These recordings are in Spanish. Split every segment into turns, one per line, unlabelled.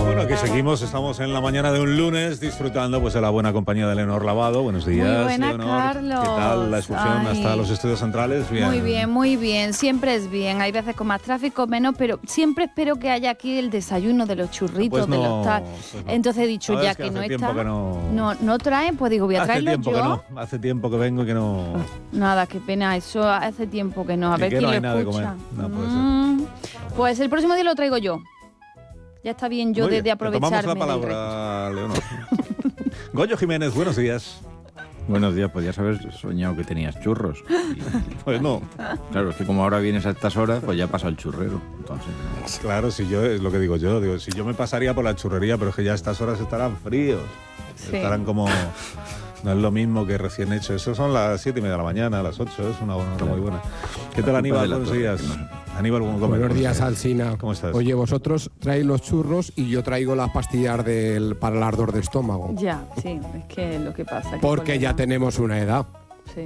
Bueno, aquí seguimos, estamos en la mañana de un lunes disfrutando pues de la buena compañía de Leonor Lavado. Buenos días,
muy buena,
Leonor.
Carlos.
¿Qué tal la excursión hasta los estudios centrales? Bien.
Muy bien, siempre es bien. Hay veces con más tráfico, menos, pero siempre espero que haya aquí el desayuno de los churritos, de los tal. Pues no. Entonces he dicho, ya que no está, que no traen, pues digo, voy a traerlo yo.
Hace tiempo que vengo y que no...
Nada, qué pena, eso hace tiempo que no. A ver quién lo escucha. De comer.
No puede ser.
Pues el próximo día lo traigo yo. Ya está bien yo de aprovecharme.
Tomamos la palabra, Leonor. Goyo Jiménez, buenos días.
Buenos días, podías haber soñado que tenías churros.
Pues no.
Claro, es que como ahora vienes a estas horas, pues ya pasa el churrero. Entonces,
claro, si yo, es lo que digo yo, si yo me pasaría por la churrería, pero es que ya a estas horas estarán fríos. Sí. Estarán como... No es lo mismo que recién hecho. Eso son las 7:30 de la mañana, las 8. Es una hora muy buena. ¿Qué tal, Aníbal? Buenos días. Aníbal, ¿cómo comes?
Buenos días, Alsina.
¿Cómo estás?
Oye, vosotros traéis los churros y yo traigo las pastillas para el ardor de estómago.
Ya, sí, es que lo que pasa.
Porque ya tenemos una edad.
Sí.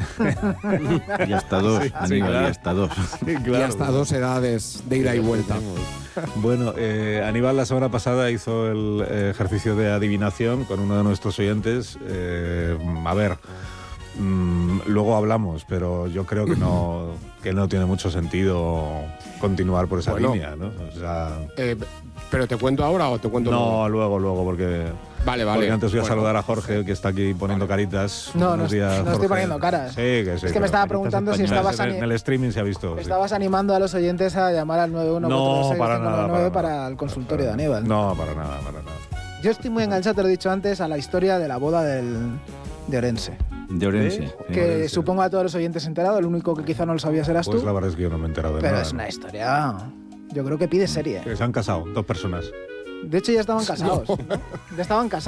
Y hasta dos,
sí,
Aníbal,
claro.
y hasta dos.
Sí, claro. Y hasta 2 edades de ida y vuelta.
Bueno, Aníbal la semana pasada hizo el ejercicio de adivinación con uno de nuestros oyentes. A ver, luego hablamos, pero yo creo que no tiene mucho sentido continuar por esa línea, ¿no? O sea,
¿pero te cuento ahora o te cuento
luego, porque...
Vale.
Porque antes voy a saludar a Jorge, que está aquí poniendo caritas.
No
días,
estoy poniendo caras.
Sí, que sí.
Es que me estaba preguntando si estabas...
En el streaming se ha visto.
Estabas animando a los oyentes a llamar al 91 para el consultorio de Aníbal.
No, para nada.
Yo estoy muy enganchado, te lo he dicho antes, a la historia de la boda de Orense.
De Orense.
Que
Orense.
Supongo a todos los oyentes enterados, el único que quizá no lo sabías eras tú.
Pues la verdad es que yo no me he enterado de nada.
Pero es una historia... Yo creo que pide serie.
Que se han casado 2 personas.
De hecho ya estaban casados. Ya estaban casados.